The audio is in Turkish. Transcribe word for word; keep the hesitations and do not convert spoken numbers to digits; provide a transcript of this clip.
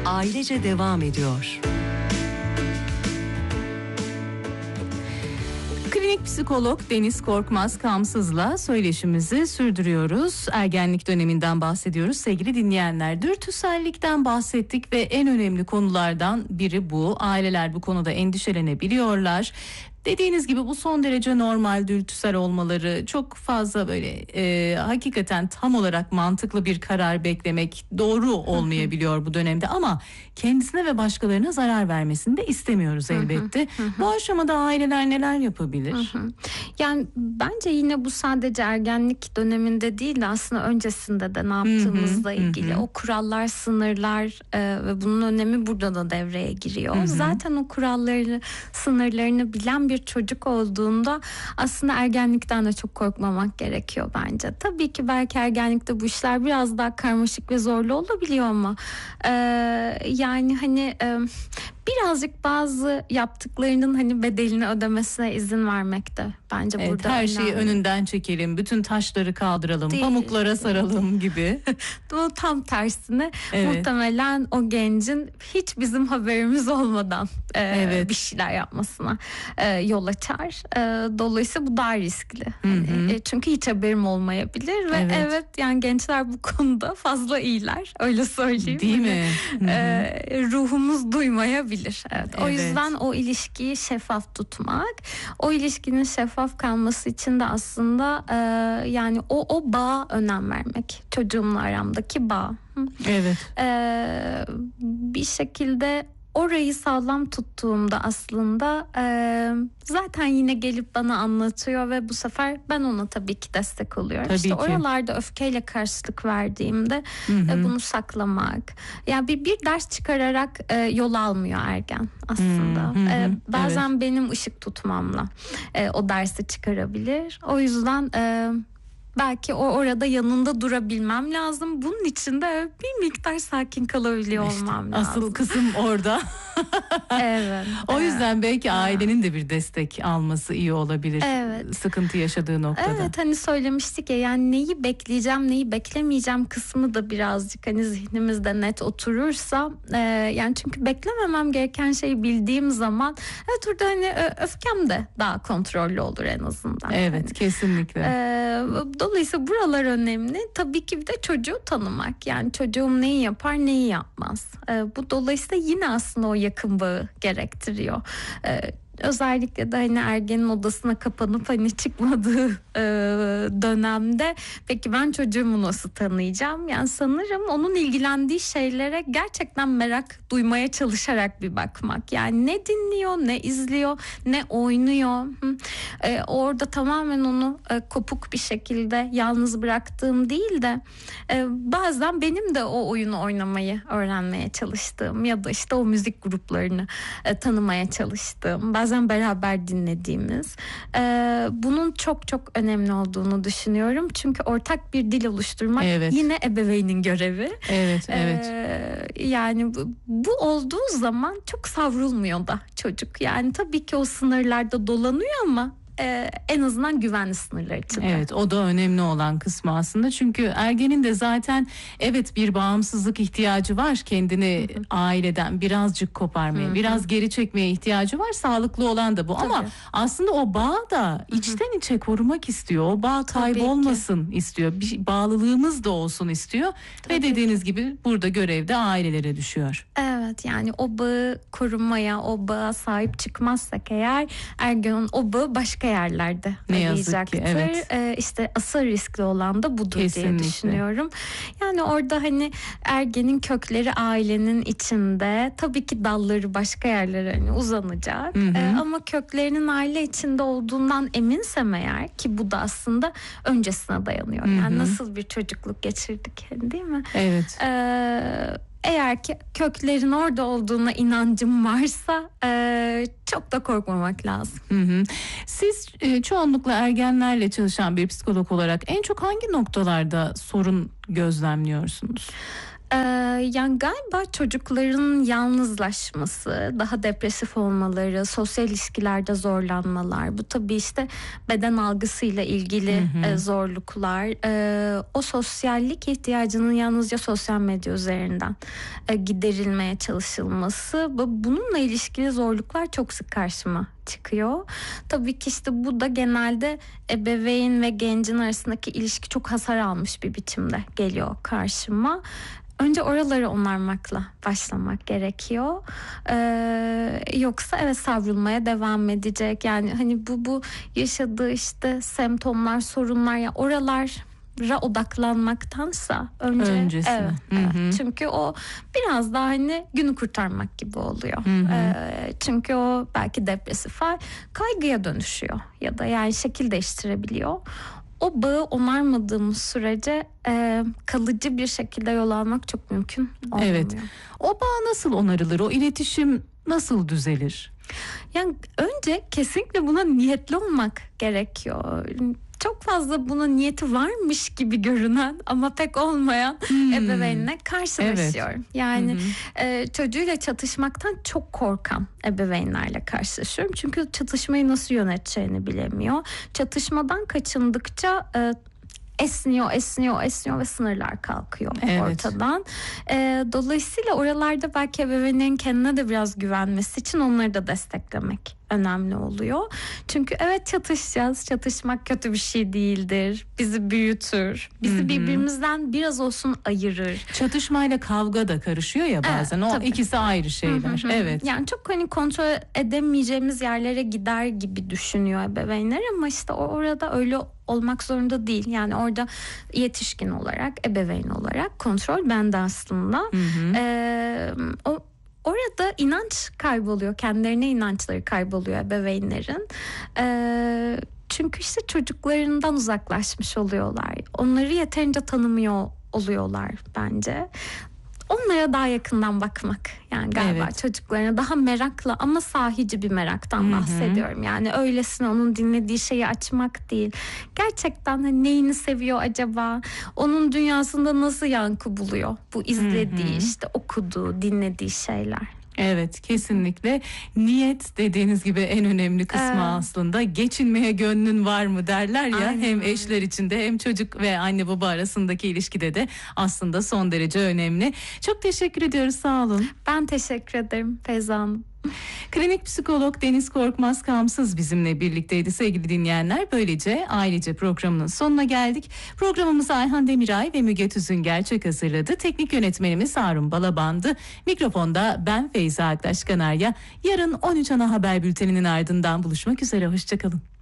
Ailece devam ediyor. Klinik psikolog Deniz Korkmaz Kamsız'la söyleşimizi sürdürüyoruz. Ergenlik döneminden bahsediyoruz sevgili dinleyenler. Dürtüsellikten bahsettik ve en önemli konulardan biri bu. Aileler bu konuda endişelenebiliyorlar. Dediğiniz gibi bu son derece normal, dürtüsel olmaları, çok fazla böyle e, hakikaten tam olarak mantıklı bir karar beklemek doğru olmayabiliyor bu dönemde, ama kendisine ve başkalarına zarar vermesini de istemiyoruz elbette. Bu aşamada aileler neler yapabilir? Yani bence yine bu sadece ergenlik döneminde değil de aslında öncesinde de ne yaptığımızla ilgili o kurallar, sınırlar e, ve bunun önemi burada da devreye giriyor. Hı hı. Zaten o kuralları, sınırlarını bilen bir çocuk olduğunda aslında ergenlikten de çok korkmamak gerekiyor bence. Tabii ki belki ergenlikte bu işler biraz daha karmaşık ve zorlu olabiliyor ama e, yani hani e, birazcık bazı yaptıklarının hani bedelini ödemesine izin vermekte bence evet, burada her önemli. şeyi önünden çekelim, bütün taşları kaldıralım, değil, pamuklara saralım gibi. Bu tam tersine evet. muhtemelen o gencin hiç bizim haberimiz olmadan e, evet. bir şeyler yapmasına e, yol açar. E, dolayısıyla bu daha riskli. Hani, e, çünkü hiç haberim olmayabilir ve evet. evet yani gençler bu konuda fazla iyiler, öyle söyleyeyim. Değil mi? E, ruhumuz duymayabilir. Evet. O evet. yüzden o ilişkiyi şeffaf tutmak, o ilişkinin şeffaf kalması için de aslında e, yani o o bağa önem vermek, çocuğumla aramdaki bağ. Evet. E, bir şekilde orayı sağlam tuttuğumda aslında e, zaten yine gelip bana anlatıyor ve bu sefer ben ona tabii ki destek oluyorum. Tabii işte ki. oralarda öfkeyle karşılık verdiğimde e, bunu saklamak. Yani bir bir ders çıkararak e, yol almıyor ergen aslında. Hı hı. E, bazen evet. benim ışık tutmamla e, o dersi çıkarabilir. O yüzden e, belki o orada yanında durabilmem lazım. Bunun için de bir miktar sakin kalabiliyor işte olmam lazım. Asıl kısım orada. evet. O yüzden evet. belki ailenin de bir destek alması iyi olabilir. Evet. Sıkıntı yaşadığı noktada. Evet, hani söylemiştik ya, yani neyi bekleyeceğim, neyi beklemeyeceğim kısmı da birazcık hani zihnimizde net oturursa e, yani çünkü beklememem gereken şeyi bildiğim zaman evet orada hani öfkem de daha kontrollü olur en azından. Evet, hani, kesinlikle. E, dolayısıyla buralar önemli. Tabii ki bir de çocuğu tanımak. Yani çocuğum neyi yapar, neyi yapmaz. E, bu dolayısıyla yine aslında o yakın bağı gerektiriyor. E, Özellikle de hani ergenin odasına kapanıp hani çıkmadığı e, dönemde peki ben çocuğumu nasıl tanıyacağım? Yani sanırım onun ilgilendiği şeylere gerçekten merak duymaya çalışarak bir bakmak. Yani ne dinliyor, ne izliyor, ne oynuyor. E, orada tamamen onu e, kopuk bir şekilde yalnız bıraktığım değil de e, bazen benim de o oyunu oynamayı öğrenmeye çalıştığım ya da işte o müzik gruplarını e, tanımaya çalıştığım, bazen beraber dinlediğimiz e, bunun çok çok önemli olduğunu düşünüyorum. Çünkü ortak bir dil oluşturmak evet. yine ebeveynin görevi. Evet, evet. E, yani bu, bu olduğu zaman çok savrulmuyor da çocuk. Yani tabii ki o sınırlarda dolanıyor ama Ee, en azından güvenli sınırlar içinde. Evet, o da önemli olan kısmı aslında. Çünkü ergenin de zaten evet bir bağımsızlık ihtiyacı var. Kendini hı hı. aileden birazcık koparmaya, hı hı. biraz geri çekmeye ihtiyacı var. Sağlıklı olan da bu. Tabii. Ama aslında o bağı da içten hı hı. içe korumak istiyor. O bağ kaybolmasın istiyor. Bir bağlılığımız da olsun istiyor. Tabii. Ve dediğiniz gibi burada görev de ailelere düşüyor. Evet, yani o bağı korumaya, o bağa sahip çıkmazsak eğer ergenin o bağı başka yerlerde ne yazık ki evet. Ee, işte asıl riskli olan da budur Kesinlikle. diye düşünüyorum. Yani orada hani ergenin kökleri ailenin içinde, tabii ki dalları başka yerlere hani uzanacak. Hı hı. Ee, ama köklerinin aile içinde olduğundan eminsem eğer, ki bu da aslında öncesine dayanıyor. Yani hı hı. nasıl bir çocukluk geçirdik değil mi? Evet. Ee, Eğer ki köklerin orada olduğuna inancım varsa e, çok da korkmamak lazım. Hı hı. Siz e, çoğunlukla ergenlerle çalışan bir psikolog olarak en çok hangi noktalarda sorun gözlemliyorsunuz? Ee, yani galiba çocukların yalnızlaşması, daha depresif olmaları, sosyal ilişkilerde zorlanmalar, bu tabii işte beden algısıyla ilgili hı hı. zorluklar, o sosyallik ihtiyacının yalnızca sosyal medya üzerinden giderilmeye çalışılması, bununla ilişkili zorluklar çok sık karşıma çıkıyor. Tabii ki işte bu da genelde ebeveyn ve gencin arasındaki ilişki çok hasar almış bir biçimde geliyor karşıma. Önce oraları onarmakla başlamak gerekiyor. Ee, yoksa evet savrulmaya devam edecek. Yani hani bu bu yaşadığı işte semptomlar, sorunlar ya oralar odaklanmaktansa önce öncesine. Evet, evet. Çünkü o biraz daha hani günü kurtarmak gibi oluyor. Ee, çünkü o belki depresif hal kaygıya dönüşüyor ya da yani şekil değiştirebiliyor. O bağı onarmadığımız sürece e, kalıcı bir şekilde yol almak çok mümkün olmuyor. Evet. O bağ nasıl onarılır? O iletişim nasıl düzelir? Yani önce kesinlikle buna niyetli olmak gerekiyor. Çok fazla buna niyeti varmış gibi görünen ama pek olmayan hmm. ebeveynle karşılaşıyorum. Evet. Yani e, çocuğuyla çatışmaktan çok korkan ebeveynlerle karşılaşıyorum. Çünkü çatışmayı nasıl yöneteceğini bilemiyor. Çatışmadan kaçındıkça e, esniyor, esniyor, esniyor ve sınırlar kalkıyor evet. ortadan. E, dolayısıyla oralarda belki ebeveynlerin kendine de biraz güvenmesi için onları da desteklemek önemli oluyor. Çünkü evet çatışacağız. Çatışmak kötü bir şey değildir. Bizi büyütür. Bizi Hı-hı. birbirimizden biraz olsun ayırır. Çatışmayla kavga da karışıyor ya bazen. Evet, o tabii. ikisi ayrı şeyler. Hı-hı. Evet. Yani çok hani kontrol edemeyeceğimiz yerlere gider gibi düşünüyor ebeveynler ama işte orada öyle olmak zorunda değil. Yani orada yetişkin olarak, ebeveyn olarak kontrol bende aslında. Ee, o Orada inanç kayboluyor. Kendilerine inançları kayboluyor ebeveynlerin. Ee, çünkü işte çocuklarından uzaklaşmış oluyorlar. Onları yeterince tanımıyor oluyorlar bence. Onlara daha yakından bakmak yani galiba evet. çocuklarına daha merakla ama sahici bir meraktan Hı-hı. bahsediyorum. Yani öylesine onun dinlediği şeyi açmak değil. Gerçekten hani neyini seviyor acaba? Onun dünyasında nasıl yankı buluyor? Bu izlediği Hı-hı. işte okuduğu, dinlediği şeyler. Evet, kesinlikle niyet dediğiniz gibi en önemli kısmı evet. aslında. Geçinmeye gönlün var mı derler ya. Aynen. Hem eşler içinde hem çocuk ve anne baba arasındaki ilişkide de aslında son derece önemli. Çok teşekkür ediyoruz, sağ olun. Ben teşekkür ederim Feyza Hanım. Klinik psikolog Deniz Korkmaz Kamsız bizimle birlikteydi sevgili dinleyenler. Böylece ailece programının sonuna geldik. Programımızı Ayhan Demiray ve Müge Tüzün gerçek hazırladı. Teknik yönetmenimiz Harun Balaban'dı. Mikrofonda ben Feyza Aktaş Kanarya. Yarın on üç ana haber bülteninin ardından buluşmak üzere. Hoşçakalın.